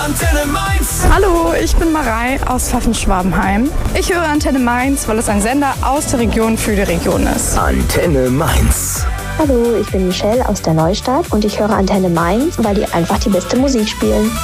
Antenne Mainz. Hallo, ich bin Marei aus Pfaffenschwabenheim. Ich höre Antenne Mainz, weil es ein Sender aus der Region für die Region ist. Antenne Mainz. Hallo, ich bin Michelle aus der Neustadt und ich höre Antenne Mainz, weil die einfach die beste Musik spielen.